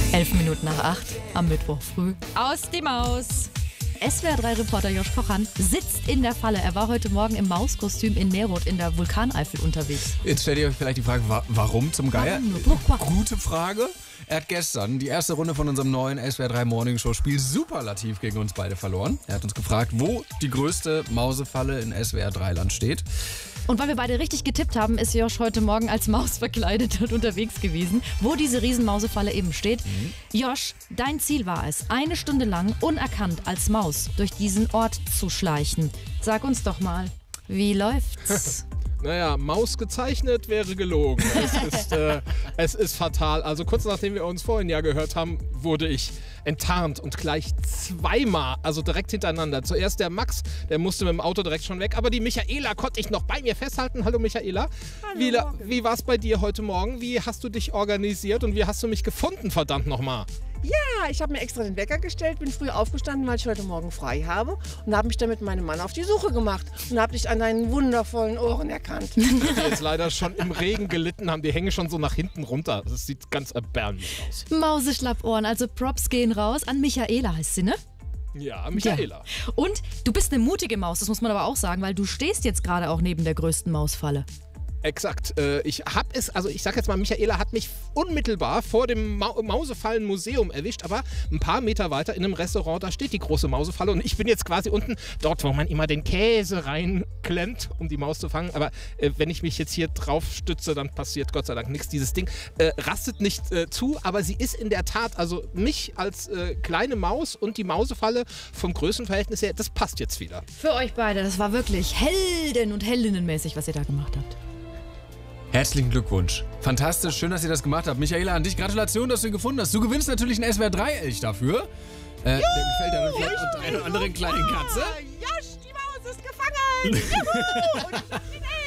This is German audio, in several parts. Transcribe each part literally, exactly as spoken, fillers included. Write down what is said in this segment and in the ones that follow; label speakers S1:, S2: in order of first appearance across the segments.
S1: Elf Minuten nach acht am Mittwoch früh. Aus die Maus. S W R drei Reporter Josh Kochan sitzt in der Falle. Er war heute Morgen im Mauskostüm in Meerut in der Vulkaneifel unterwegs.
S2: Jetzt stellt ihr euch vielleicht die Frage, wa warum zum Geier?
S1: Warum?
S2: Gute Frage. Er hat gestern die erste Runde von unserem neuen S W R drei Morning Show Spiel superlativ gegen uns beide verloren. Er hat uns gefragt, wo die größte Mausefalle in S W R drei Land steht.
S1: Und weil wir beide richtig getippt haben, ist Josh heute Morgen als Maus verkleidet und unterwegs gewesen, wo diese Riesenmausefalle eben steht. Mhm. Josh, dein Ziel war es, eine Stunde lang unerkannt als Maus durch diesen Ort zu schleichen. Sag uns doch mal, wie läuft's?
S3: Naja, Maus gezeichnet wäre gelogen. Es ist, äh, es ist fatal. Also kurz nachdem wir uns vorhin ja gehört haben, wurde ich enttarnt und gleich zweimal, also direkt hintereinander. Zuerst der Max, der musste mit dem Auto direkt schon weg, aber die Michaela konnte ich noch bei mir festhalten. Hallo Michaela. Hallo. Wie, wie war es bei dir heute Morgen? Wie hast du dich organisiert und wie hast du mich gefunden, verdammt nochmal?
S4: Ja, ich habe mir extra den Wecker gestellt, bin früh aufgestanden, weil ich heute Morgen frei habe und habe mich dann mit meinem Mann auf die Suche gemacht und habe dich an deinen wundervollen Ohren erkannt.
S3: Die jetzt leider schon im Regen gelitten haben, die hängen schon so nach hinten runter. Das sieht ganz erbärmlich aus.
S1: Mauseschlappohren, also Props gehen raus an Michaela, heißt sie, ne?
S3: Ja, Michaela.
S1: Ja. Und du bist eine mutige Maus, das muss man aber auch sagen, weil du stehst jetzt gerade auch neben der größten Mausfalle.
S3: Exakt. Äh, ich habe es, also ich sag jetzt mal, Michaela hat mich unmittelbar vor dem Ma Mausefallen-Museum erwischt, aber ein paar Meter weiter in einem Restaurant, da steht die große Mausefalle und ich bin jetzt quasi unten, dort, wo man immer den Käse reinklemmt, um die Maus zu fangen. Aber äh, wenn ich mich jetzt hier drauf stütze, dann passiert Gott sei Dank nichts. Dieses Ding äh, rastet nicht äh, zu, aber sie ist in der Tat, also mich als äh, kleine Maus und die Mausefalle vom Größenverhältnis her, das passt jetzt wieder.
S1: Für euch beide, das war wirklich Helden- und Heldinnenmäßig, was ihr da gemacht habt.
S2: Herzlichen Glückwunsch. Fantastisch, schön, dass ihr das gemacht habt. Michaela, an dich Gratulation, dass du ihn gefunden hast. Du gewinnst natürlich einen S W R drei Elch dafür. Äh, der gefällt dir vielleicht unter einer anderen kleinen Katze.
S4: Josh, die Maus ist gefangen! Juhu! Und ich hab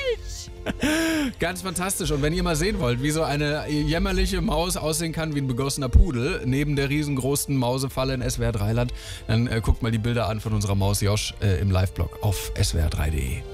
S4: den Elch!
S2: Ganz fantastisch. Und wenn ihr mal sehen wollt, wie so eine jämmerliche Maus aussehen kann wie ein begossener Pudel, neben der riesengroßen Mausefalle in S W R drei Land, dann äh, guckt mal die Bilder an von unserer Maus Josh äh, im Live-Blog auf S W R drei punkt de.